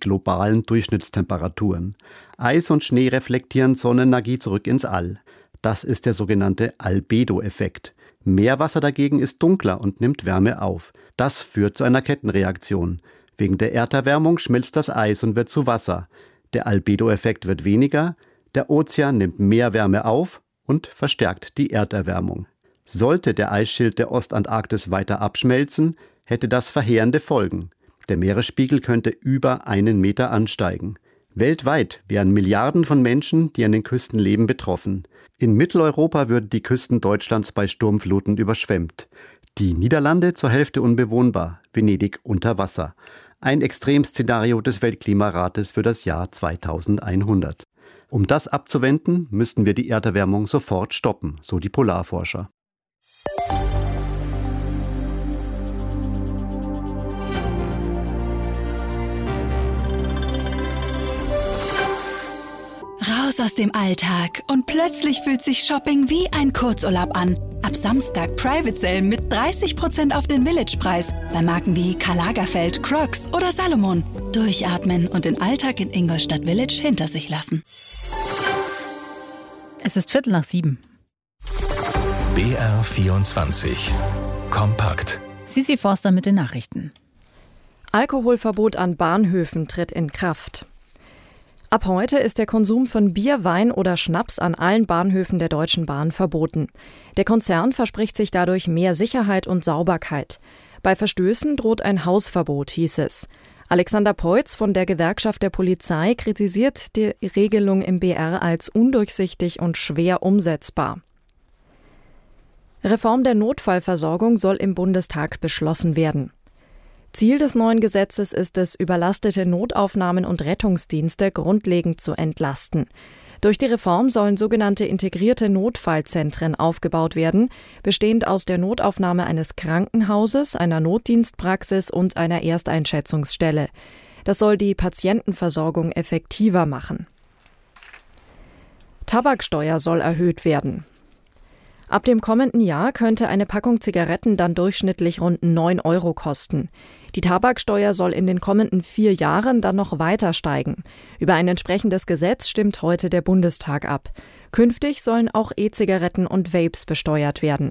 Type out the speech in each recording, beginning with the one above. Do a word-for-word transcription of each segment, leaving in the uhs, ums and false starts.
globalen Durchschnittstemperaturen. Eis und Schnee reflektieren Sonnenenergie zurück ins All. Das ist der sogenannte Albedo-Effekt. Meerwasser dagegen ist dunkler und nimmt Wärme auf. Das führt zu einer Kettenreaktion. Wegen der Erderwärmung schmilzt das Eis und wird zu Wasser. Der Albedo-Effekt wird weniger, der Ozean nimmt mehr Wärme auf und verstärkt die Erderwärmung. Sollte der Eisschild der Ostantarktis weiter abschmelzen, hätte das verheerende Folgen. Der Meeresspiegel könnte über einen Meter ansteigen. Weltweit wären Milliarden von Menschen, die an den Küsten leben, betroffen. In Mitteleuropa würden die Küsten Deutschlands bei Sturmfluten überschwemmt. Die Niederlande zur Hälfte unbewohnbar, Venedig unter Wasser. Ein Extremszenario des Weltklimarates für das Jahr zweitausendeinhundert. Um das abzuwenden, müssten wir die Erderwärmung sofort stoppen, so die Polarforscher. Raus aus dem Alltag und plötzlich fühlt sich Shopping wie ein Kurzurlaub an. Ab Samstag Private Sale mit dreißig Prozent auf den Village-Preis bei Marken wie Karl Lagerfeld, Crocs oder Salomon. Durchatmen und den Alltag in Ingolstadt Village hinter sich lassen. Es ist Viertel nach sieben. B R vierundzwanzig. Kompakt. Sissi Forster mit den Nachrichten. Alkoholverbot an Bahnhöfen tritt in Kraft. Ab heute ist der Konsum von Bier, Wein oder Schnaps an allen Bahnhöfen der Deutschen Bahn verboten. Der Konzern verspricht sich dadurch mehr Sicherheit und Sauberkeit. Bei Verstößen droht ein Hausverbot, hieß es. Alexander Peutz von der Gewerkschaft der Polizei kritisiert die Regelung im B R als undurchsichtig und schwer umsetzbar. Reform der Notfallversorgung soll im Bundestag beschlossen werden. Ziel des neuen Gesetzes ist es, überlastete Notaufnahmen und Rettungsdienste grundlegend zu entlasten. Durch die Reform sollen sogenannte integrierte Notfallzentren aufgebaut werden, bestehend aus der Notaufnahme eines Krankenhauses, einer Notdienstpraxis und einer Ersteinschätzungsstelle. Das soll die Patientenversorgung effektiver machen. Tabaksteuer soll erhöht werden. Ab dem kommenden Jahr könnte eine Packung Zigaretten dann durchschnittlich rund neun Euro kosten. Die Tabaksteuer soll in den kommenden vier Jahren dann noch weiter steigen. Über ein entsprechendes Gesetz stimmt heute der Bundestag ab. Künftig sollen auch E-Zigaretten und Vapes besteuert werden.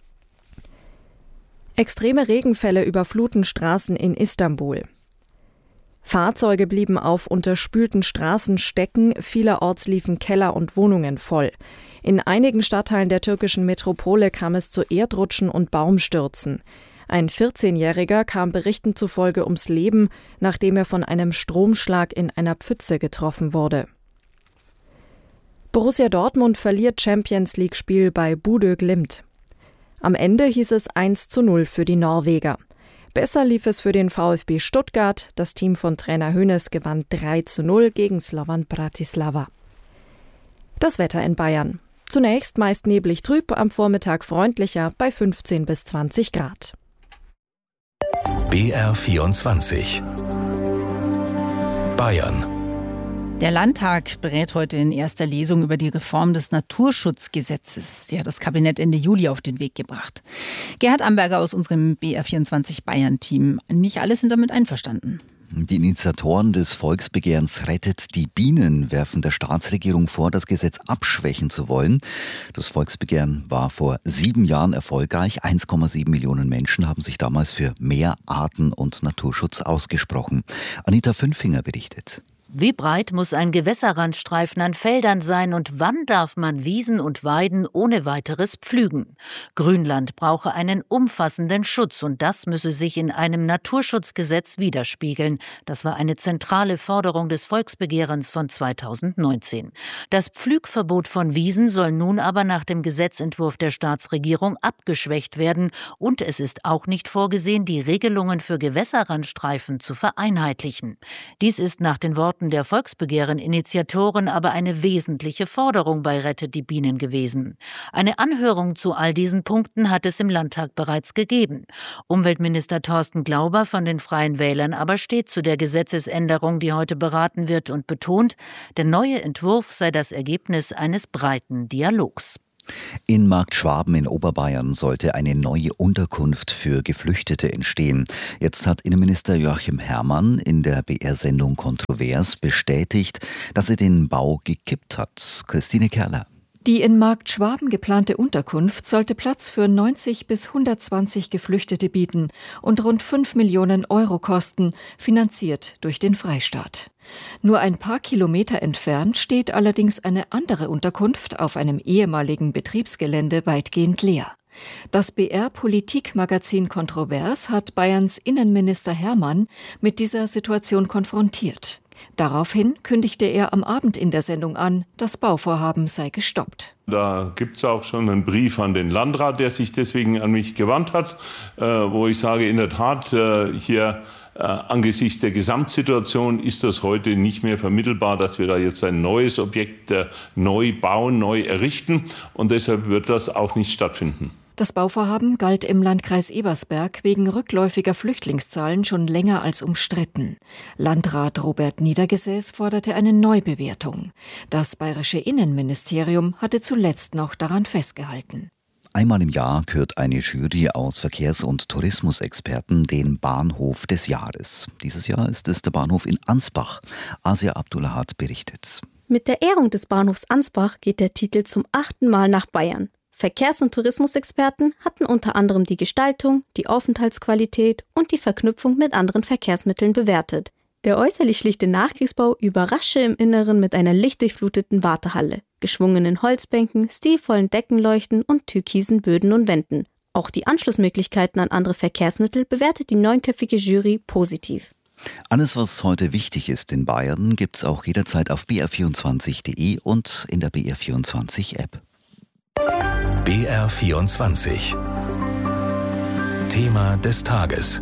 Extreme Regenfälle überfluten Straßen in Istanbul. Fahrzeuge blieben auf unterspülten Straßen stecken, vielerorts liefen Keller und Wohnungen voll. In einigen Stadtteilen der türkischen Metropole kam es zu Erdrutschen und Baumstürzen. Ein vierzehnjähriger kam Berichten zufolge ums Leben, nachdem er von einem Stromschlag in einer Pfütze getroffen wurde. Borussia Dortmund verliert Champions-League-Spiel bei Bodø Glimt. Am Ende hieß es eins zu null für die Norweger. Besser lief es für den VfB Stuttgart. Das Team von Trainer Hoeneß gewann drei zu null gegen Slovan Bratislava. Das Wetter in Bayern. Zunächst meist neblig trüb, am Vormittag freundlicher bei fünfzehn bis zwanzig Grad. B R vierundzwanzig. Bayern. Der Landtag berät heute in erster Lesung über die Reform des Naturschutzgesetzes. Die hat das Kabinett Ende Juli auf den Weg gebracht. Gerhard Amberger aus unserem B R vierundzwanzig Bayern-Team. Nicht alle sind damit einverstanden. Die Initiatoren des Volksbegehrens Rettet die Bienen werfen der Staatsregierung vor, das Gesetz abschwächen zu wollen. Das Volksbegehren war vor sieben Jahren erfolgreich. eins Komma sieben Millionen Menschen haben sich damals für mehr Arten- und Naturschutz ausgesprochen. Anita Fünfinger berichtet. Wie breit muss ein Gewässerrandstreifen an Feldern sein und wann darf man Wiesen und Weiden ohne weiteres pflügen? Grünland brauche einen umfassenden Schutz und das müsse sich in einem Naturschutzgesetz widerspiegeln. Das war eine zentrale Forderung des Volksbegehrens von zweitausendneunzehn. Das Pflügverbot von Wiesen soll nun aber nach dem Gesetzentwurf der Staatsregierung abgeschwächt werden und es ist auch nicht vorgesehen, die Regelungen für Gewässerrandstreifen zu vereinheitlichen. Dies ist nach den Worten der Volksbegehren-Initiatoren aber eine wesentliche Forderung bei Rettet die Bienen gewesen. Eine Anhörung zu all diesen Punkten hat es im Landtag bereits gegeben. Umweltminister Thorsten Glauber von den Freien Wählern aber steht zu der Gesetzesänderung, die heute beraten wird und betont, der neue Entwurf sei das Ergebnis eines breiten Dialogs. In Marktschwaben in Oberbayern sollte eine neue Unterkunft für Geflüchtete entstehen. Jetzt hat Innenminister Joachim Herrmann in der B R-Sendung Kontrovers bestätigt, dass er den Bau gekippt hat. Christine Kerler. Die in Marktschwaben geplante Unterkunft sollte Platz für neunzig bis hundertzwanzig Geflüchtete bieten und rund fünf Millionen Euro kosten, finanziert durch den Freistaat. Nur ein paar Kilometer entfernt steht allerdings eine andere Unterkunft auf einem ehemaligen Betriebsgelände weitgehend leer. Das B R-Politikmagazin Kontrovers hat Bayerns Innenminister Herrmann mit dieser Situation konfrontiert. Daraufhin kündigte er am Abend in der Sendung an, das Bauvorhaben sei gestoppt. Da gibt es auch schon einen Brief an den Landrat, der sich deswegen an mich gewandt hat, äh, wo ich sage, in der Tat, äh, hier äh, angesichts der Gesamtsituation ist das heute nicht mehr vermittelbar, dass wir da jetzt ein neues Objekt äh, neu bauen, neu errichten, und deshalb wird das auch nicht stattfinden. Das Bauvorhaben galt im Landkreis Ebersberg wegen rückläufiger Flüchtlingszahlen schon länger als umstritten. Landrat Robert Niedergesäß forderte eine Neubewertung. Das bayerische Innenministerium hatte zuletzt noch daran festgehalten. Einmal im Jahr kürt eine Jury aus Verkehrs- und Tourismusexperten den Bahnhof des Jahres. Dieses Jahr ist es der Bahnhof in Ansbach. Asia Abdullahat berichtet. Mit der Ehrung des Bahnhofs Ansbach geht der Titel zum achten Mal nach Bayern. Verkehrs- und Tourismusexperten hatten unter anderem die Gestaltung, die Aufenthaltsqualität und die Verknüpfung mit anderen Verkehrsmitteln bewertet. Der äußerlich schlichte Nachkriegsbau überrasche im Inneren mit einer lichtdurchfluteten Wartehalle, geschwungenen Holzbänken, stilvollen Deckenleuchten und türkisen Böden und Wänden. Auch die Anschlussmöglichkeiten an andere Verkehrsmittel bewertet die neunköpfige Jury positiv. Alles, was heute wichtig ist in Bayern, gibt's auch jederzeit auf b r vierundzwanzig punkt de und in der B R vierundzwanzig App. B R vierundzwanzig. Thema des Tages.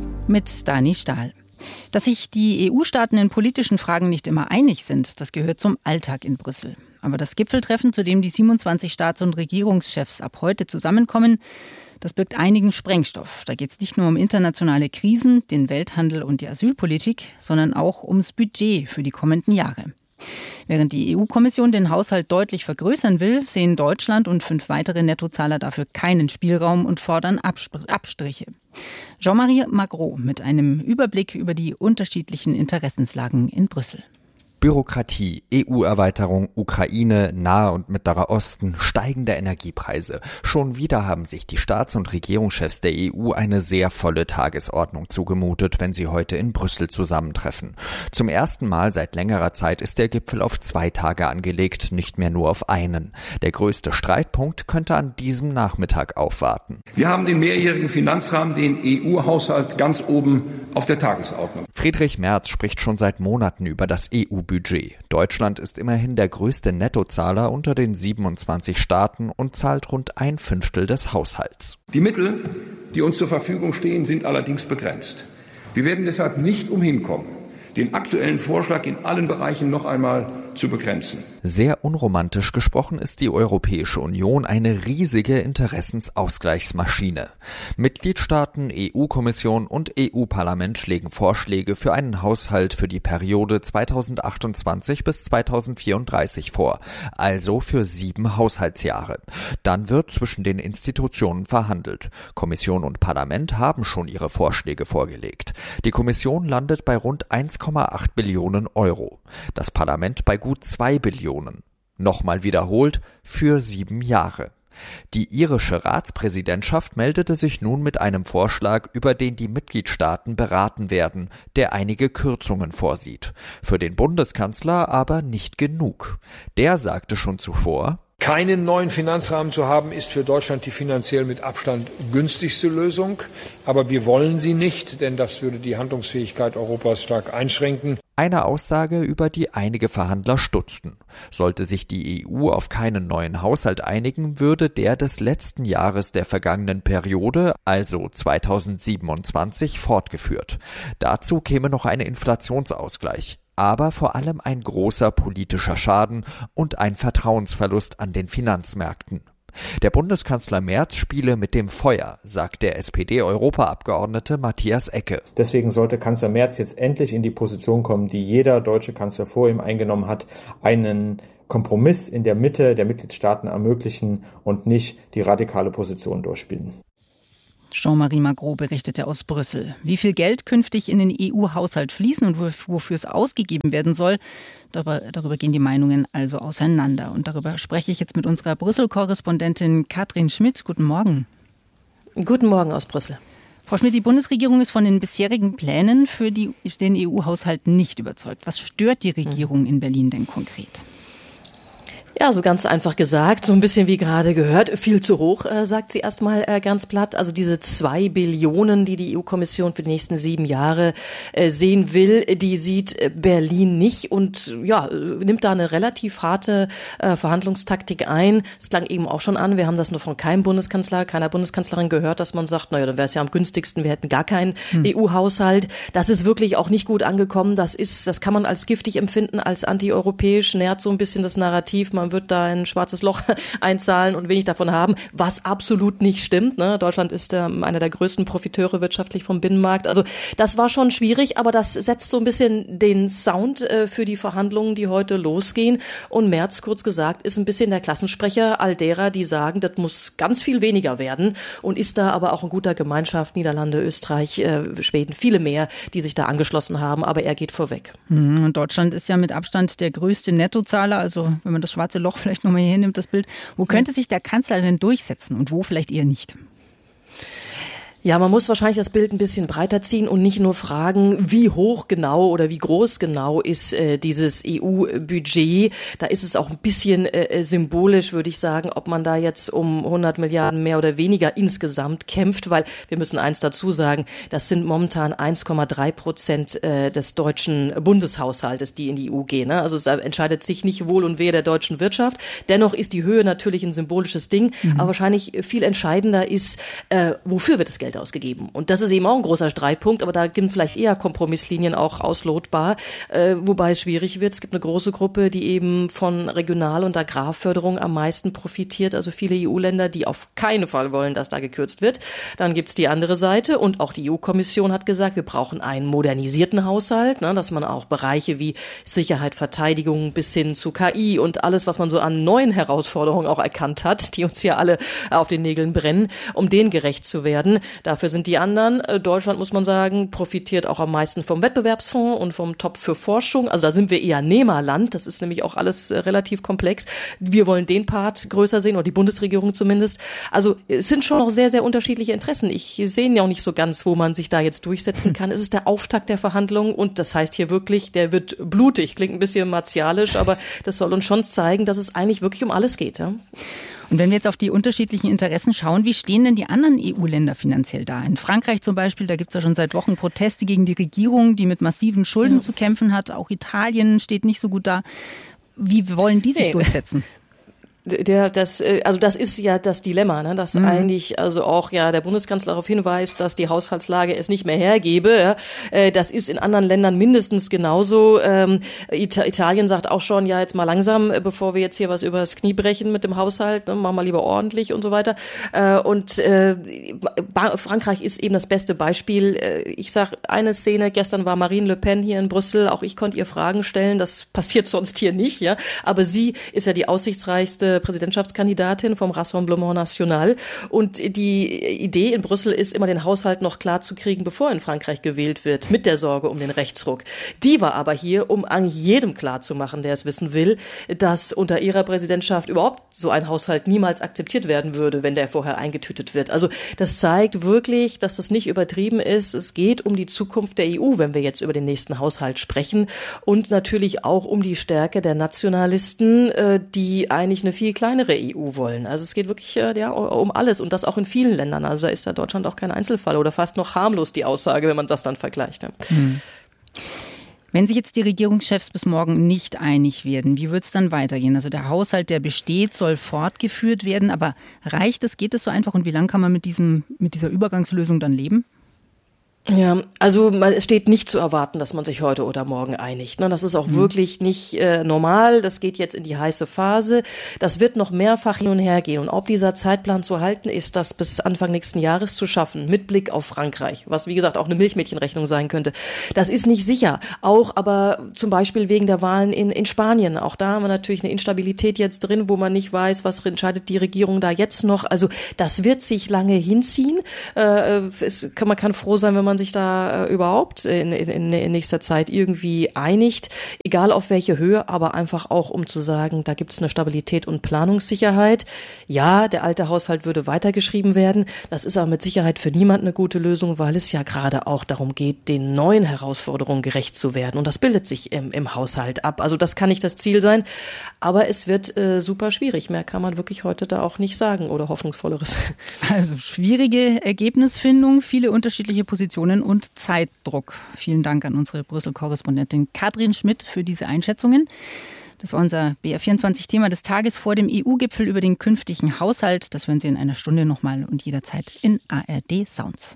Mit Dani Stahl. Dass sich die E U-Staaten in politischen Fragen nicht immer einig sind, das gehört zum Alltag in Brüssel. Aber das Gipfeltreffen, zu dem die siebenundzwanzig Staats- und Regierungschefs ab heute zusammenkommen, das birgt einigen Sprengstoff. Da geht es nicht nur um internationale Krisen, den Welthandel und die Asylpolitik, sondern auch ums Budget für die kommenden Jahre. Während die E U-Kommission den Haushalt deutlich vergrößern will, sehen Deutschland und fünf weitere Nettozahler dafür keinen Spielraum und fordern Abstriche. Jean-Marie Magro mit einem Überblick über die unterschiedlichen Interessenslagen in Brüssel. Bürokratie, E U-Erweiterung, Ukraine, Nahe und Mittlerer Osten, steigende Energiepreise. Schon wieder haben sich die Staats- und Regierungschefs der E U eine sehr volle Tagesordnung zugemutet, wenn sie heute in Brüssel zusammentreffen. Zum ersten Mal seit längerer Zeit ist der Gipfel auf zwei Tage angelegt, nicht mehr nur auf einen. Der größte Streitpunkt könnte an diesem Nachmittag aufwarten. Wir haben den mehrjährigen Finanzrahmen, den E U-Haushalt, ganz oben auf der Tagesordnung. Friedrich Merz spricht schon seit Monaten über das E U-Budget. Deutschland ist immerhin der größte Nettozahler unter den siebenundzwanzig Staaten und zahlt rund ein Fünftel des Haushalts. Die Mittel, die uns zur Verfügung stehen, sind allerdings begrenzt. Wir werden deshalb nicht umhin kommen, den aktuellen Vorschlag in allen Bereichen noch einmal zu begrenzen. Sehr unromantisch gesprochen ist die Europäische Union eine riesige Interessensausgleichsmaschine. Mitgliedstaaten, E U-Kommission und E U-Parlament legen Vorschläge für einen Haushalt für die Periode zweitausendachtundzwanzig bis zweitausendvierunddreißig vor, also für sieben Haushaltsjahre. Dann wird zwischen den Institutionen verhandelt. Kommission und Parlament haben schon ihre Vorschläge vorgelegt. Die Kommission landet bei rund eins Komma acht Billionen Euro. Das Parlament bei gut zwei Billionen. Nochmal wiederholt, für sieben Jahre. Die irische Ratspräsidentschaft meldete sich nun mit einem Vorschlag, über den die Mitgliedstaaten beraten werden, der einige Kürzungen vorsieht. Für den Bundeskanzler aber nicht genug. Der sagte schon zuvor: Keinen neuen Finanzrahmen zu haben, ist für Deutschland die finanziell mit Abstand günstigste Lösung. Aber wir wollen sie nicht, denn das würde die Handlungsfähigkeit Europas stark einschränken. Eine Aussage, über die einige Verhandler stutzten. Sollte sich die E U auf keinen neuen Haushalt einigen, würde der des letzten Jahres der vergangenen Periode, also zweitausendsiebenundzwanzig, fortgeführt. Dazu käme noch ein Inflationsausgleich. Aber vor allem ein großer politischer Schaden und ein Vertrauensverlust an den Finanzmärkten. Der Bundeskanzler Merz spiele mit dem Feuer, sagt der S P D-Europaabgeordnete Matthias Ecke. Deswegen sollte Kanzler Merz jetzt endlich in die Position kommen, die jeder deutsche Kanzler vor ihm eingenommen hat, einen Kompromiss in der Mitte der Mitgliedstaaten ermöglichen und nicht die radikale Position durchspielen. Jean-Marie Magro berichtete aus Brüssel. Wie viel Geld künftig in den E U-Haushalt fließen und wofür es ausgegeben werden soll, darüber, darüber gehen die Meinungen also auseinander. Und darüber spreche ich jetzt mit unserer Brüssel-Korrespondentin Katrin Schmidt. Guten Morgen. Guten Morgen aus Brüssel. Frau Schmidt, die Bundesregierung ist von den bisherigen Plänen für die, den E U-Haushalt nicht überzeugt. Was stört die Regierung in Berlin denn konkret? Ja, so ganz einfach gesagt, so ein bisschen wie gerade gehört, viel zu hoch, äh, sagt sie erstmal äh, ganz platt. Also diese zwei Billionen, die die E U-Kommission für die nächsten sieben Jahre äh, sehen will, die sieht äh, Berlin nicht und ja, nimmt da eine relativ harte äh, Verhandlungstaktik ein. Es klang eben auch schon an, wir haben das nur von keinem Bundeskanzler, keiner Bundeskanzlerin gehört, dass man sagt, naja, dann wäre es ja am günstigsten, wir hätten gar keinen hm. E U-Haushalt. Das ist wirklich auch nicht gut angekommen. Das ist, das kann man als giftig empfinden, als antieuropäisch, nährt so ein bisschen das Narrativ, man wird da ein schwarzes Loch einzahlen und wenig davon haben, was absolut nicht stimmt. Ne? Deutschland ist äh, einer der größten Profiteure wirtschaftlich vom Binnenmarkt. Also das war schon schwierig, aber das setzt so ein bisschen den Sound äh, für die Verhandlungen, die heute losgehen. Und Merz, kurz gesagt, ist ein bisschen der Klassensprecher all derer, die sagen, das muss ganz viel weniger werden und ist da aber auch in guter Gemeinschaft, Niederlande, Österreich, äh, Schweden, viele mehr, die sich da angeschlossen haben, aber er geht vorweg. Und Deutschland ist ja mit Abstand der größte Nettozahler, also wenn man das schwarze Loch vielleicht nochmal hier hinnimmt, das Bild. Wo könnte sich der Kanzler denn durchsetzen und wo vielleicht eher nicht? Ja, man muss wahrscheinlich das Bild ein bisschen breiter ziehen und nicht nur fragen, wie hoch genau oder wie groß genau ist äh, dieses E U-Budget. Da ist es auch ein bisschen äh, symbolisch, würde ich sagen, ob man da jetzt um hundert Milliarden mehr oder weniger insgesamt kämpft, weil wir müssen eins dazu sagen, das sind momentan eins Komma drei Prozent äh, des deutschen Bundeshaushaltes, die in die E U gehen. Ne? Also es entscheidet sich nicht Wohl und Wehe der deutschen Wirtschaft. Dennoch ist die Höhe natürlich ein symbolisches Ding, mhm. aber wahrscheinlich viel entscheidender ist, äh, wofür wird das Geld ausgegeben. Und das ist eben auch ein großer Streitpunkt, aber da sind vielleicht eher Kompromisslinien auch auslotbar, äh, wobei es schwierig wird. Es gibt eine große Gruppe, die eben von Regional- und Agrarförderung am meisten profitiert, also viele E U-Länder, die auf keinen Fall wollen, dass da gekürzt wird. Dann gibt es die andere Seite und auch die E U-Kommission hat gesagt, wir brauchen einen modernisierten Haushalt, ne, dass man auch Bereiche wie Sicherheit, Verteidigung bis hin zu K I und alles, was man so an neuen Herausforderungen auch erkannt hat, die uns hier alle auf den Nägeln brennen, um denen gerecht zu werden. Dafür sind die anderen. Deutschland, muss man sagen, profitiert auch am meisten vom Wettbewerbsfonds und vom Topf für Forschung. Also da sind wir eher Nehmerland. Das ist nämlich auch alles relativ komplex. Wir wollen den Part größer sehen, oder die Bundesregierung zumindest. Also es sind schon noch sehr, sehr unterschiedliche Interessen. Ich sehe ja auch nicht so ganz, wo man sich da jetzt durchsetzen kann. Es ist der Auftakt der Verhandlungen und das heißt hier wirklich, der wird blutig. Klingt ein bisschen martialisch, aber das soll uns schon zeigen, dass es eigentlich wirklich um alles geht. Ja? Und wenn wir jetzt auf die unterschiedlichen Interessen schauen, wie stehen denn die anderen E U-Länder finanziell da? In Frankreich zum Beispiel, da gibt es ja schon seit Wochen Proteste gegen die Regierung, die mit massiven Schulden ja. zu kämpfen hat. Auch Italien steht nicht so gut da. Wie wollen die sich nee. durchsetzen? Der, das, also das ist ja das Dilemma, ne? Dass mhm. eigentlich also auch ja der Bundeskanzler darauf hinweist, dass die Haushaltslage es nicht mehr hergebe. Ja? Das ist in anderen Ländern mindestens genauso. Ähm, Italien sagt auch schon, ja jetzt mal langsam, bevor wir jetzt hier was übers Knie brechen mit dem Haushalt, ne? Machen wir lieber ordentlich und so weiter. Äh, und äh, Frankreich ist eben das beste Beispiel. Ich sag eine Szene, gestern war Marine Le Pen hier in Brüssel, auch ich konnte ihr Fragen stellen, das passiert sonst hier nicht, ja. Aber sie ist ja die aussichtsreichste Präsidentschaftskandidatin vom Rassemblement National. Und die Idee in Brüssel ist immer, den Haushalt noch klar zu kriegen, bevor in Frankreich gewählt wird, mit der Sorge um den Rechtsruck. Die war aber hier, um an jedem klar zu machen, der es wissen will, dass unter ihrer Präsidentschaft überhaupt so ein Haushalt niemals akzeptiert werden würde, wenn der vorher eingetütet wird. Also das zeigt wirklich, dass das nicht übertrieben ist. Es geht um die Zukunft der E U, wenn wir jetzt über den nächsten Haushalt sprechen. Und natürlich auch um die Stärke der Nationalisten, die eigentlich eine viel kleinere E U wollen. Also es geht wirklich ja, um alles und das auch in vielen Ländern. Also da ist ja Deutschland auch kein Einzelfall oder fast noch harmlos die Aussage, wenn man das dann vergleicht. Ne? Hm. Wenn sich jetzt die Regierungschefs bis morgen nicht einig werden, wie wird es dann weitergehen? Also der Haushalt, der besteht, soll fortgeführt werden, aber reicht es, geht es so einfach und wie lange kann man mit diesem, mit dieser Übergangslösung dann leben? Ja, also es steht nicht zu erwarten, dass man sich heute oder morgen einigt. Das ist auch mhm. wirklich nicht äh, normal. Das geht jetzt in die heiße Phase. Das wird noch mehrfach hin und her gehen. Und ob dieser Zeitplan zu halten ist, das bis Anfang nächsten Jahres zu schaffen, mit Blick auf Frankreich, was wie gesagt auch eine Milchmädchenrechnung sein könnte, das ist nicht sicher. Auch aber zum Beispiel wegen der Wahlen in, in Spanien. Auch da haben wir natürlich eine Instabilität jetzt drin, wo man nicht weiß, was entscheidet die Regierung da jetzt noch. Also das wird sich lange hinziehen. Äh, es kann, man kann froh sein, wenn man sich da äh, überhaupt in, in, in nächster Zeit irgendwie einigt, egal auf welche Höhe, aber einfach auch, um zu sagen, da gibt es eine Stabilität und Planungssicherheit. Ja, der alte Haushalt würde weitergeschrieben werden. Das ist aber mit Sicherheit für niemand eine gute Lösung, weil es ja gerade auch darum geht, den neuen Herausforderungen gerecht zu werden. Und das bildet sich im, im Haushalt ab. Also das kann nicht das Ziel sein, aber es wird äh, super schwierig. Mehr kann man wirklich heute da auch nicht sagen oder Hoffnungsvolleres. Also schwierige Ergebnisfindung, viele unterschiedliche Positionen und Zeitdruck. Vielen Dank an unsere Brüssel-Korrespondentin Katrin Schmidt für diese Einschätzungen. Das war unser B R vierundzwanzig-Thema des Tages vor dem E U-Gipfel über den künftigen Haushalt. Das hören Sie in einer Stunde nochmal und jederzeit in A R D Sounds.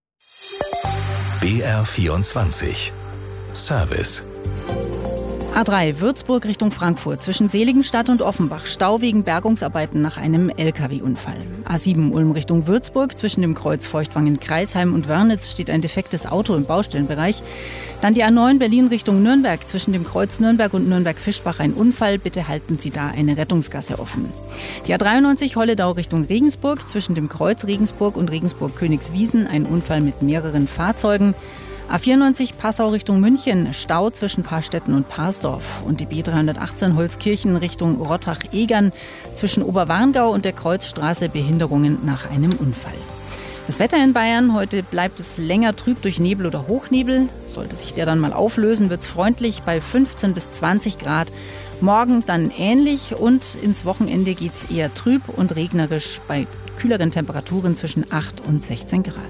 B R vierundzwanzig Service. A drei Würzburg Richtung Frankfurt zwischen Seligenstadt und Offenbach. Stau wegen Bergungsarbeiten nach einem L K W-Unfall. A sieben Ulm Richtung Würzburg zwischen dem Kreuz Feuchtwangen-Kreisheim und Wörnitz steht ein defektes Auto im Baustellenbereich. Dann die A neun Berlin Richtung Nürnberg zwischen dem Kreuz Nürnberg und Nürnberg-Fischbach ein Unfall. Bitte halten Sie da eine Rettungsgasse offen. Die A dreiundneunzig Holledau Richtung Regensburg zwischen dem Kreuz Regensburg und Regensburg-Königswiesen ein Unfall mit mehreren Fahrzeugen. A vierundneunzig Passau Richtung München, Stau zwischen Paarstetten und Parsdorf. Und die B dreihundertachtzehn Holzkirchen Richtung Rottach-Egern zwischen Oberwarngau und der Kreuzstraße Behinderungen nach einem Unfall. Das Wetter in Bayern, heute bleibt es länger trüb durch Nebel oder Hochnebel. Sollte sich der dann mal auflösen, wird es freundlich bei fünfzehn bis zwanzig Grad. Morgen dann ähnlich und ins Wochenende geht es eher trüb und regnerisch bei kühleren Temperaturen zwischen acht und sechzehn Grad.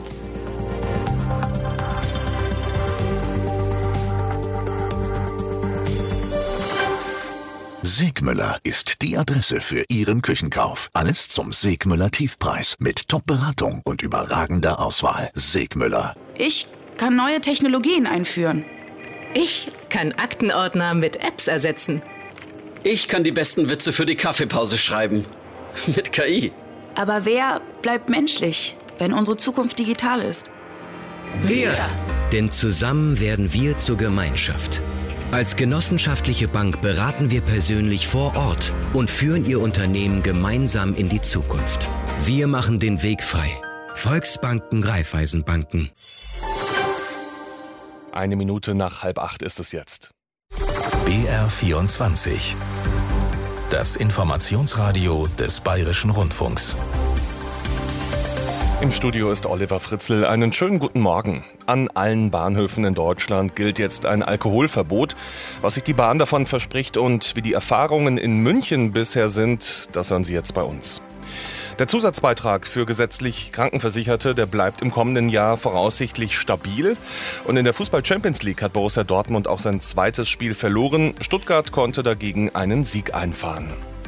Segmüller ist die Adresse für Ihren Küchenkauf. Alles zum Segmüller Tiefpreis mit Top-Beratung und überragender Auswahl. Segmüller. Ich kann neue Technologien einführen. Ich kann Aktenordner mit Apps ersetzen. Ich kann die besten Witze für die Kaffeepause schreiben. Mit K I. Aber wer bleibt menschlich, wenn unsere Zukunft digital ist? Wir. Denn zusammen werden wir zur Gemeinschaft. Als genossenschaftliche Bank beraten wir persönlich vor Ort und führen Ihr Unternehmen gemeinsam in die Zukunft. Wir machen den Weg frei. Volksbanken, Raiffeisenbanken. Eine Minute nach halb acht ist es jetzt. B R vierundzwanzig. Das Informationsradio des Bayerischen Rundfunks. Im Studio ist Oliver Fritzl. Einen schönen guten Morgen. An allen Bahnhöfen in Deutschland gilt jetzt ein Alkoholverbot. Was sich die Bahn davon verspricht und wie die Erfahrungen in München bisher sind, das hören Sie jetzt bei uns. Der Zusatzbeitrag für gesetzlich Krankenversicherte, der bleibt im kommenden Jahr voraussichtlich stabil. Und in der Fußball-Champions League hat Borussia Dortmund auch sein zweites Spiel verloren. Stuttgart konnte dagegen einen Sieg einfahren.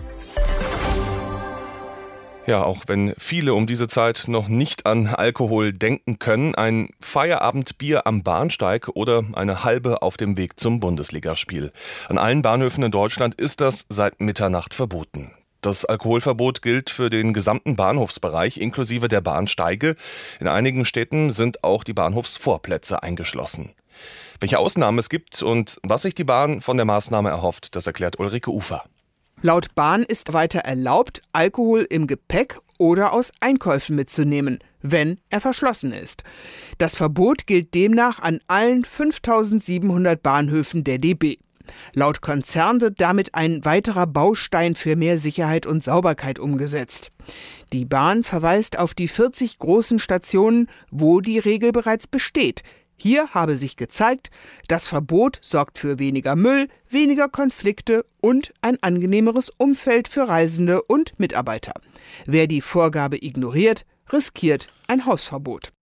Ja, auch wenn viele um diese Zeit noch nicht an Alkohol denken können, ein Feierabendbier am Bahnsteig oder eine halbe auf dem Weg zum Bundesligaspiel. An allen Bahnhöfen in Deutschland ist das seit Mitternacht verboten. Das Alkoholverbot gilt für den gesamten Bahnhofsbereich inklusive der Bahnsteige. In einigen Städten sind auch die Bahnhofsvorplätze eingeschlossen. Welche Ausnahmen es gibt und was sich die Bahn von der Maßnahme erhofft, das erklärt Ulrike Ufer. Laut Bahn ist weiter erlaubt, Alkohol im Gepäck oder aus Einkäufen mitzunehmen, wenn er verschlossen ist. Das Verbot gilt demnach an allen fünftausendsiebenhundert Bahnhöfen der D B. Laut Konzern wird damit ein weiterer Baustein für mehr Sicherheit und Sauberkeit umgesetzt. Die Bahn verweist auf die vierzig großen Stationen, wo die Regel bereits besteht. Hier habe sich gezeigt, das Verbot sorgt für weniger Müll, weniger Konflikte und ein angenehmeres Umfeld für Reisende und Mitarbeiter. Wer die Vorgabe ignoriert, riskiert ein Hausverbot.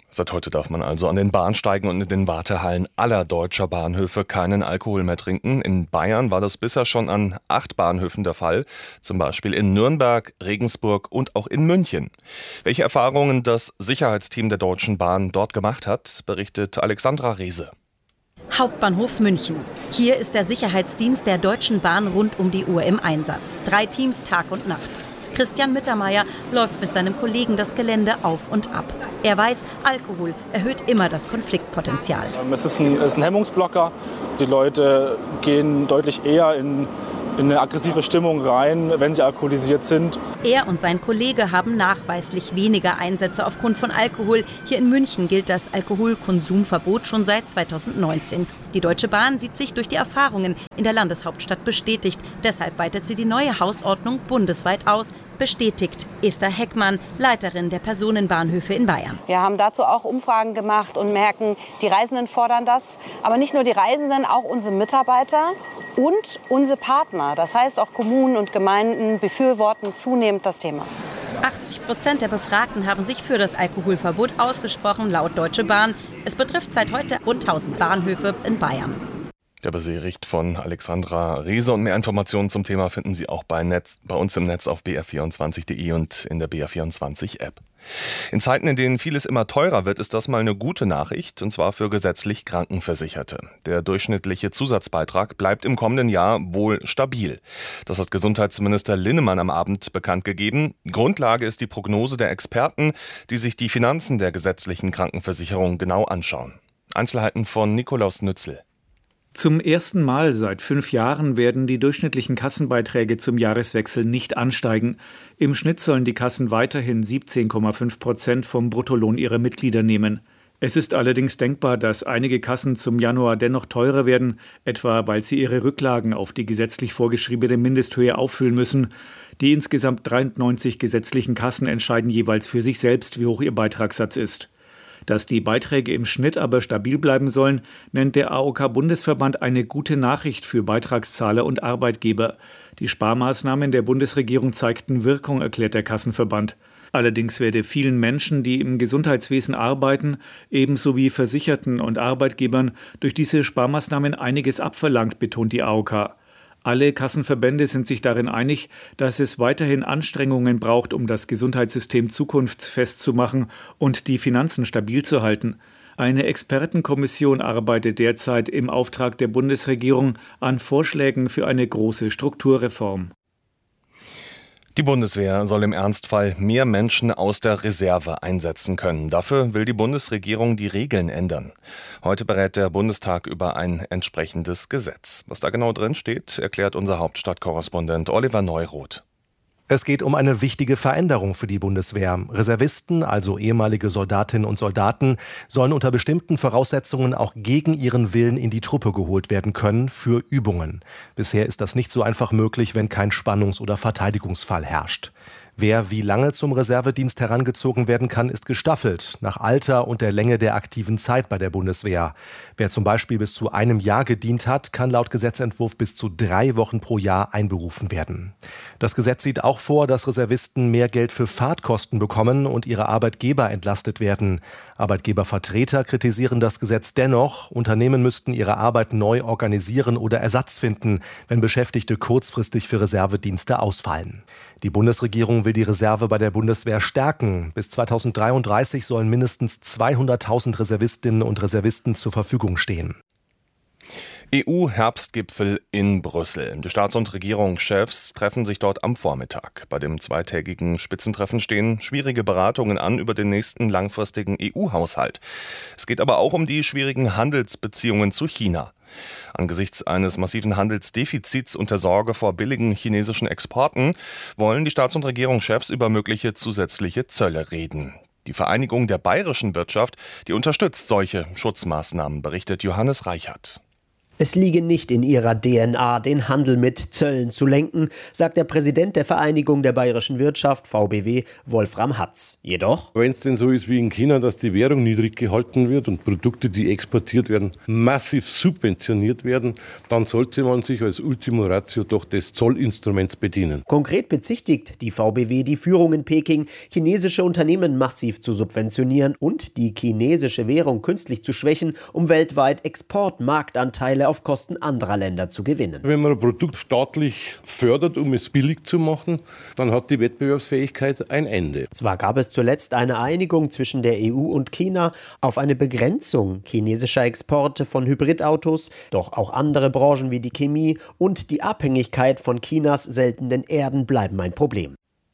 Seit heute darf man also an den Bahnsteigen und in den Wartehallen aller deutscher Bahnhöfe keinen Alkohol mehr trinken. In Bayern war das bisher schon an acht Bahnhöfen der Fall, zum Beispiel in Nürnberg, Regensburg und auch in München. Welche Erfahrungen das Sicherheitsteam der Deutschen Bahn dort gemacht hat, berichtet Alexandra Rehse. Hauptbahnhof München. Hier ist der Sicherheitsdienst der Deutschen Bahn rund um die Uhr im Einsatz. Drei Teams Tag und Nacht. Christian Mittermeier läuft mit seinem Kollegen das Gelände auf und ab. Er weiß, Alkohol erhöht immer das Konfliktpotenzial. Es ist ein, es ist ein Hemmungsblocker. Die Leute gehen deutlich eher in, in eine aggressive Stimmung rein, wenn sie alkoholisiert sind. Er und sein Kollege haben nachweislich weniger Einsätze aufgrund von Alkohol. Hier in München gilt das Alkoholkonsumverbot schon seit zweitausendneunzehn. Die Deutsche Bahn sieht sich durch die Erfahrungen in der Landeshauptstadt bestätigt. Deshalb weitet sie die neue Hausordnung bundesweit aus. Bestätigt Esther Heckmann, Leiterin der Personenbahnhöfe in Bayern. Wir haben dazu auch Umfragen gemacht und merken, die Reisenden fordern das. Aber nicht nur die Reisenden, auch unsere Mitarbeiter und unsere Partner. Das heißt, auch Kommunen und Gemeinden befürworten zunehmend das Thema. achtzig Prozent der Befragten haben sich für das Alkoholverbot ausgesprochen, laut Deutsche Bahn. Es betrifft seit heute rund tausend Bahnhöfe in Bayern. Der Bericht von Alexandra Rehse und mehr Informationen zum Thema finden Sie auch bei, Netz, bei uns im Netz auf b r vierundzwanzig punkt de und in der B R vierundzwanzig App. In Zeiten, in denen vieles immer teurer wird, ist das mal eine gute Nachricht, und zwar für gesetzlich Krankenversicherte. Der durchschnittliche Zusatzbeitrag bleibt im kommenden Jahr wohl stabil. Das hat Gesundheitsminister Linnemann am Abend bekannt gegeben. Grundlage ist die Prognose der Experten, die sich die Finanzen der gesetzlichen Krankenversicherung genau anschauen. Einzelheiten von Nikolaus Nützel. Zum ersten Mal seit fünf Jahren werden die durchschnittlichen Kassenbeiträge zum Jahreswechsel nicht ansteigen. Im Schnitt sollen die Kassen weiterhin siebzehn Komma fünf Prozent vom Bruttolohn ihrer Mitglieder nehmen. Es ist allerdings denkbar, dass einige Kassen zum Januar dennoch teurer werden, etwa weil sie ihre Rücklagen auf die gesetzlich vorgeschriebene Mindesthöhe auffüllen müssen. Die insgesamt dreiundneunzig gesetzlichen Kassen entscheiden jeweils für sich selbst, wie hoch ihr Beitragssatz ist. Dass die Beiträge im Schnitt aber stabil bleiben sollen, nennt der A O K-Bundesverband eine gute Nachricht für Beitragszahler und Arbeitgeber. Die Sparmaßnahmen der Bundesregierung zeigten Wirkung, erklärt der Kassenverband. Allerdings werde vielen Menschen, die im Gesundheitswesen arbeiten, ebenso wie Versicherten und Arbeitgebern, durch diese Sparmaßnahmen einiges abverlangt, betont die A O K. Alle Kassenverbände sind sich darin einig, dass es weiterhin Anstrengungen braucht, um das Gesundheitssystem zukunftsfest zu machen und die Finanzen stabil zu halten. Eine Expertenkommission arbeitet derzeit im Auftrag der Bundesregierung an Vorschlägen für eine große Strukturreform. Die Bundeswehr soll im Ernstfall mehr Menschen aus der Reserve einsetzen können. Dafür will die Bundesregierung die Regeln ändern. Heute berät der Bundestag über ein entsprechendes Gesetz. Was da genau drin steht, erklärt unser Hauptstadtkorrespondent Oliver Neuroth. Es geht um eine wichtige Veränderung für die Bundeswehr. Reservisten, also ehemalige Soldatinnen und Soldaten, sollen unter bestimmten Voraussetzungen auch gegen ihren Willen in die Truppe geholt werden können für Übungen. Bisher ist das nicht so einfach möglich, wenn kein Spannungs- oder Verteidigungsfall herrscht. Wer wie lange zum Reservedienst herangezogen werden kann, ist gestaffelt, nach Alter und der Länge der aktiven Zeit bei der Bundeswehr. Wer zum Beispiel bis zu einem Jahr gedient hat, kann laut Gesetzentwurf bis zu drei Wochen pro Jahr einberufen werden. Das Gesetz sieht auch vor, dass Reservisten mehr Geld für Fahrtkosten bekommen und ihre Arbeitgeber entlastet werden. Arbeitgebervertreter kritisieren das Gesetz dennoch. Unternehmen müssten ihre Arbeit neu organisieren oder Ersatz finden, wenn Beschäftigte kurzfristig für Reservedienste ausfallen. Die Bundesregierung will die Reserve bei der Bundeswehr stärken. Bis zweitausenddreiunddreißig sollen mindestens zweihunderttausend Reservistinnen und Reservisten zur Verfügung stehen. E U-Herbstgipfel in Brüssel. Die Staats- und Regierungschefs treffen sich dort am Vormittag. Bei dem zweitägigen Spitzentreffen stehen schwierige Beratungen an über den nächsten langfristigen E U-Haushalt. Es geht aber auch um die schwierigen Handelsbeziehungen zu China. Angesichts eines massiven Handelsdefizits und der Sorge vor billigen chinesischen Exporten wollen die Staats- und Regierungschefs über mögliche zusätzliche Zölle reden. Die Vereinigung der bayerischen Wirtschaft, die unterstützt solche Schutzmaßnahmen, berichtet Johannes Reichert. Es liege nicht in ihrer D N A, den Handel mit Zöllen zu lenken, sagt der Präsident der Vereinigung der bayerischen Wirtschaft, V B W, Wolfram Hatz. Jedoch: Wenn es denn so ist wie in China, dass die Währung niedrig gehalten wird und Produkte, die exportiert werden, massiv subventioniert werden, dann sollte man sich als Ultima Ratio doch des Zollinstruments bedienen. Konkret bezichtigt die V B W die Führung in Peking, chinesische Unternehmen massiv zu subventionieren und die chinesische Währung künstlich zu schwächen, um weltweit Exportmarktanteile auf Kosten anderer Länder zu gewinnen. Wenn man ein Produkt staatlich fördert, um es billig zu machen, dann hat die Wettbewerbsfähigkeit ein Ende. Zwar gab es zuletzt eine Einigung zwischen der E U und China auf eine Begrenzung chinesischer Exporte von Hybridautos, doch auch andere Branchen wie die Chemie und die Abhängigkeit von Chinas seltenen Erden bleiben ein Problem.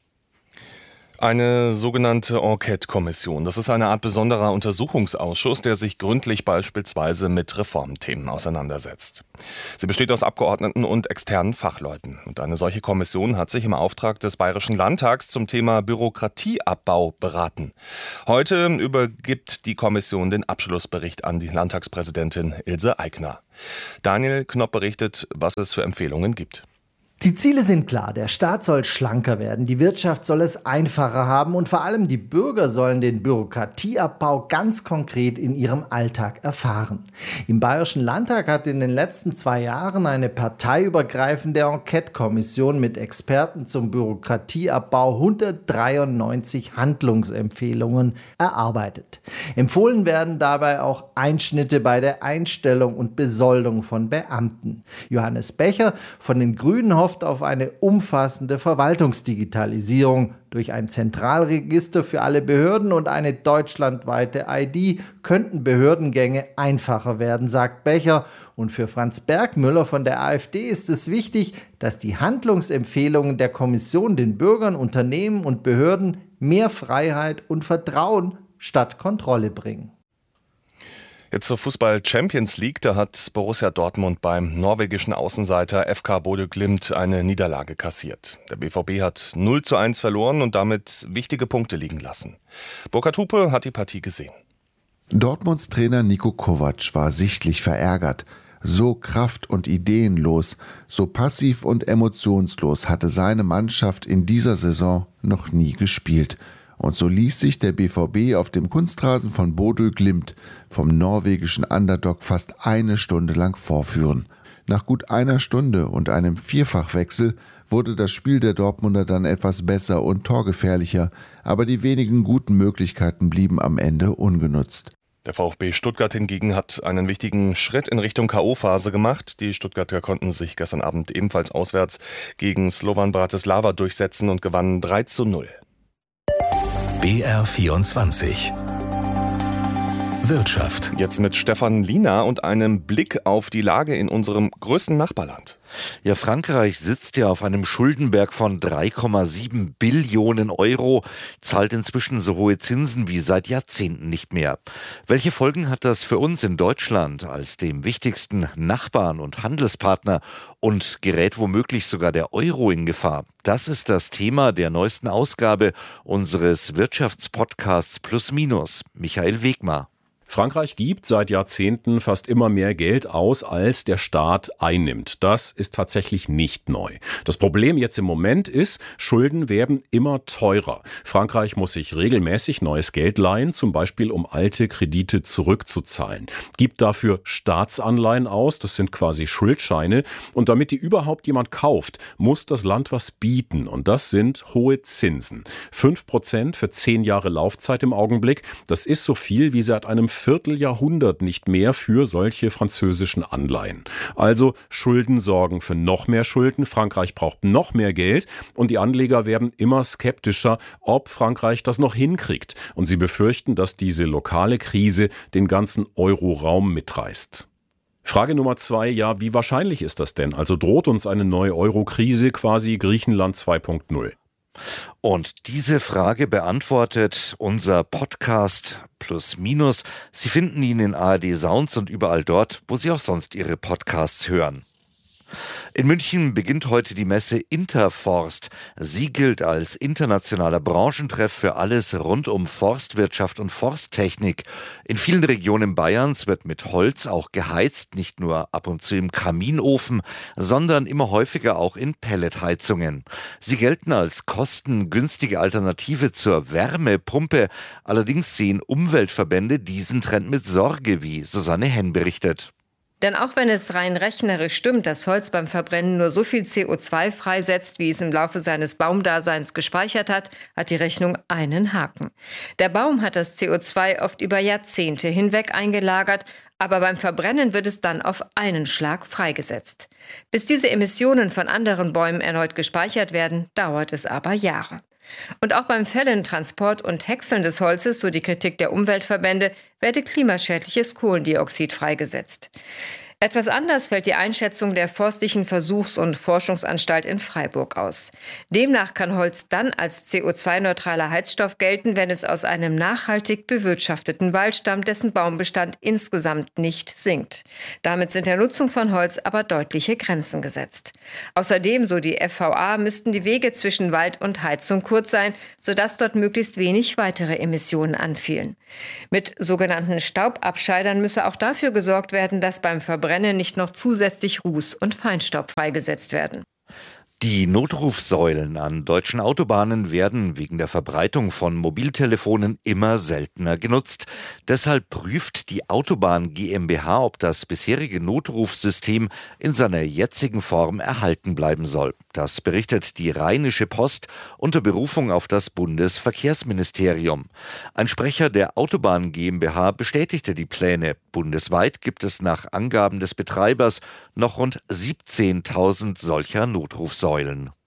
Eine sogenannte Enquete-Kommission. Das ist eine Art besonderer Untersuchungsausschuss, der sich gründlich beispielsweise mit Reformthemen auseinandersetzt. Sie besteht aus Abgeordneten und externen Fachleuten. Und eine solche Kommission hat sich im Auftrag des Bayerischen Landtags zum Thema Bürokratieabbau beraten. Heute übergibt die Kommission den Abschlussbericht an die Landtagspräsidentin Ilse Aigner. Daniel Knopp berichtet, was es für Empfehlungen gibt. Die Ziele sind klar. Der Staat soll schlanker werden, die Wirtschaft soll es einfacher haben und vor allem die Bürger sollen den Bürokratieabbau ganz konkret in ihrem Alltag erfahren. Im Bayerischen Landtag hat in den letzten zwei Jahren eine parteiübergreifende Enquete-Kommission mit Experten zum Bürokratieabbau hundertdreiundneunzig Handlungsempfehlungen erarbeitet. Empfohlen werden dabei auch Einschnitte bei der Einstellung und Besoldung von Beamten. Johannes Becher von den Grünen hofft auf eine umfassende Verwaltungsdigitalisierung. Durch ein Zentralregister für alle Behörden und eine deutschlandweite I D könnten Behördengänge einfacher werden, sagt Becher. Und für Franz Bergmüller von der AfD ist es wichtig, dass die Handlungsempfehlungen der Kommission den Bürgern, Unternehmen und Behörden mehr Freiheit und Vertrauen statt Kontrolle bringen. Jetzt zur Fußball-Champions League. Da hat Borussia Dortmund beim norwegischen Außenseiter F K Bodø Glimt eine Niederlage kassiert. Der B V B hat null zu eins verloren und damit wichtige Punkte liegen lassen. Burkhard Hupe hat die Partie gesehen. Dortmunds Trainer Niko Kovac war sichtlich verärgert. So kraft- und ideenlos, so passiv und emotionslos hatte seine Mannschaft in dieser Saison noch nie gespielt. Und so ließ sich der B V B auf dem Kunstrasen von Bodø Glimt vom norwegischen Underdog fast eine Stunde lang vorführen. Nach gut einer Stunde und einem Vierfachwechsel wurde das Spiel der Dortmunder dann etwas besser und torgefährlicher, aber die wenigen guten Möglichkeiten blieben am Ende ungenutzt. Der VfB Stuttgart hingegen hat einen wichtigen Schritt in Richtung K O-Phase gemacht. Die Stuttgarter konnten sich gestern Abend ebenfalls auswärts gegen Slovan Bratislava durchsetzen und gewannen drei zu null. B R vierundzwanzig Wirtschaft. Jetzt mit Stefan Liener und einem Blick auf die Lage in unserem größten Nachbarland. Ja, Frankreich sitzt ja auf einem Schuldenberg von drei Komma sieben Billionen Euro, zahlt inzwischen so hohe Zinsen wie seit Jahrzehnten nicht mehr. Welche Folgen hat das für uns in Deutschland als dem wichtigsten Nachbarn und Handelspartner und gerät womöglich sogar der Euro in Gefahr? Das ist das Thema der neuesten Ausgabe unseres Wirtschaftspodcasts Plus Minus. Michael Wegmar. Frankreich gibt seit Jahrzehnten fast immer mehr Geld aus, als der Staat einnimmt. Das ist tatsächlich nicht neu. Das Problem jetzt im Moment ist, Schulden werden immer teurer. Frankreich muss sich regelmäßig neues Geld leihen, zum Beispiel um alte Kredite zurückzuzahlen. Gibt dafür Staatsanleihen aus, das sind quasi Schuldscheine. Und damit die überhaupt jemand kauft, muss das Land was bieten. Und das sind hohe Zinsen. Fünf Prozent für zehn Jahre Laufzeit im Augenblick. Das ist so viel wie seit einem Vierteljahrhundert nicht mehr für solche französischen Anleihen. Also Schulden sorgen für noch mehr Schulden. Frankreich braucht noch mehr Geld und die Anleger werden immer skeptischer, ob Frankreich das noch hinkriegt. Und sie befürchten, dass diese lokale Krise den ganzen Euroraum mitreißt. Frage Nummer zwei, ja, wie wahrscheinlich ist das denn? Also droht uns eine neue Euro-Krise, quasi Griechenland zwei Punkt null? Und diese Frage beantwortet unser Podcast Plus Minus. Sie finden ihn in A R D Sounds und überall dort, wo Sie auch sonst Ihre Podcasts hören. In München beginnt heute die Messe Interforst. Sie gilt als internationaler Branchentreff für alles rund um Forstwirtschaft und Forsttechnik. In vielen Regionen Bayerns wird mit Holz auch geheizt, nicht nur ab und zu im Kaminofen, sondern immer häufiger auch in Pelletheizungen. Sie gelten als kostengünstige Alternative zur Wärmepumpe. Allerdings sehen Umweltverbände diesen Trend mit Sorge, wie Susanne Henn berichtet. Denn auch wenn es rein rechnerisch stimmt, dass Holz beim Verbrennen nur so viel C O zwei freisetzt, wie es im Laufe seines Baumdaseins gespeichert hat, hat die Rechnung einen Haken. Der Baum hat das C O zwei oft über Jahrzehnte hinweg eingelagert, aber beim Verbrennen wird es dann auf einen Schlag freigesetzt. Bis diese Emissionen von anderen Bäumen erneut gespeichert werden, dauert es aber Jahre. Und auch beim Fällen, Transport und Häckseln des Holzes, so die Kritik der Umweltverbände, werde klimaschädliches Kohlendioxid freigesetzt. Etwas anders fällt die Einschätzung der Forstlichen Versuchs- und Forschungsanstalt in Freiburg aus. Demnach kann Holz dann als C O zwei neutraler Heizstoff gelten, wenn es aus einem nachhaltig bewirtschafteten Wald stammt, dessen Baumbestand insgesamt nicht sinkt. Damit sind der Nutzung von Holz aber deutliche Grenzen gesetzt. Außerdem, so die F V A, müssten die Wege zwischen Wald und Heizung kurz sein, sodass dort möglichst wenig weitere Emissionen anfielen. Mit sogenannten Staubabscheidern müsse auch dafür gesorgt werden, dass beim Verbrennen nicht noch zusätzlich Ruß und Feinstaub freigesetzt werden. Die Notrufsäulen an deutschen Autobahnen werden wegen der Verbreitung von Mobiltelefonen immer seltener genutzt. Deshalb prüft die Autobahn GmbH, ob das bisherige Notrufsystem in seiner jetzigen Form erhalten bleiben soll. Das berichtet die Rheinische Post unter Berufung auf das Bundesverkehrsministerium. Ein Sprecher der Autobahn GmbH bestätigte die Pläne. Bundesweit gibt es nach Angaben des Betreibers noch rund siebzehntausend solcher Notrufsäulen.